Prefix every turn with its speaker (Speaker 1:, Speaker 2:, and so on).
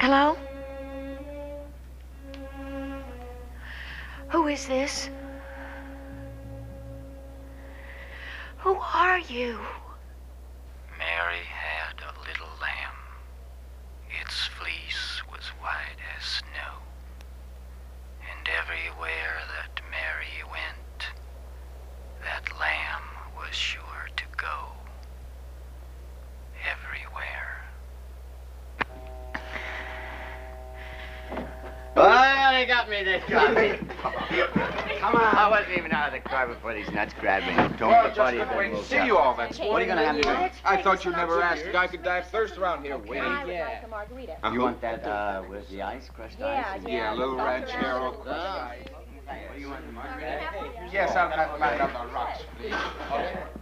Speaker 1: Hello? Who is this? Who are you?
Speaker 2: Mary had a little lamb. Its fleece was white as snow. And everywhere that Mary went, that lamb was sure to go. Everywhere.
Speaker 3: Oh, they got me, Come on. I wasn't even out of the car before these nuts grabbed me.
Speaker 4: Well, just couldn't wait to see you all, that's
Speaker 3: What are you gonna have to do?
Speaker 4: I thought you'd never ask. A guy could die of thirst around here waiting.
Speaker 5: I would like a margarita.
Speaker 3: You want that, with the ice, crushed ice?
Speaker 4: Yeah, Little Red Cheryl.
Speaker 3: What do you want, the margarita?
Speaker 4: Yes, I'll have the rocks, please.